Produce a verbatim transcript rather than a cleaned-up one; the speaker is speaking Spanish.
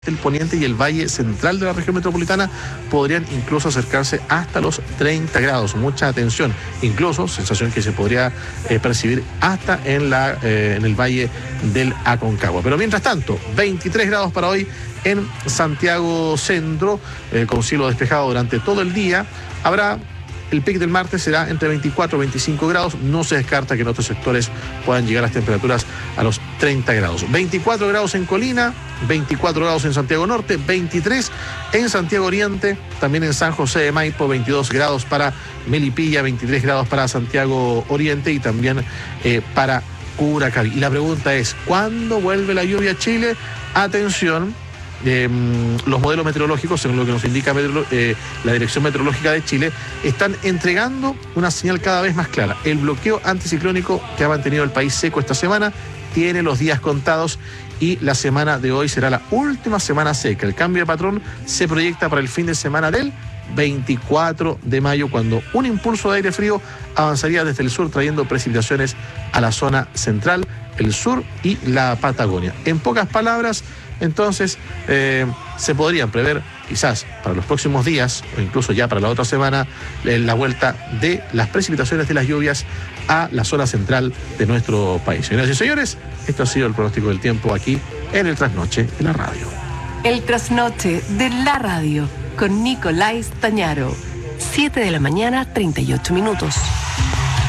El poniente y el valle central de la región metropolitana podrían incluso acercarse hasta los treinta grados. Mucha atención, incluso sensación que se podría eh, percibir hasta en, la, eh, en el valle del Aconcagua. Pero mientras tanto, veintitrés grados para hoy en Santiago Centro, eh, con cielo despejado durante todo el día. Habrá El pic del martes será entre veinticuatro y veinticinco grados. No se descarta que en otros sectores puedan llegar las temperaturas a los treinta grados. veinticuatro grados en Colina, veinticuatro grados en Santiago Norte, veintitrés en Santiago Oriente, también en San José de Maipo, veintidós grados para Melipilla, veintitrés grados para Santiago Oriente y también eh, para Curacaví. Y la pregunta es, ¿cuándo vuelve la lluvia a Chile? Atención. Eh, los modelos meteorológicos, según lo que nos indica eh, la Dirección Meteorológica de Chile, están entregando una señal cada vez más clara. El bloqueo anticiclónico que ha mantenido el país seco esta semana tiene los días contados y la semana de hoy será la última semana seca. El cambio de patrón se proyecta para el fin de semana del veinticuatro de mayo, cuando un impulso de aire frío avanzaría desde el sur trayendo precipitaciones a la zona central, el sur y la Patagonia. En pocas palabras, entonces eh, se podrían prever quizás para los próximos días o incluso ya para la otra semana eh, la vuelta de las precipitaciones de las lluvias a la zona central de nuestro país. Señoras y señores, esto ha sido el pronóstico del tiempo aquí en el Trasnoche de la Radio. El Trasnoche de la Radio con Nicolás Tañaro. siete de la mañana, treinta y ocho minutos.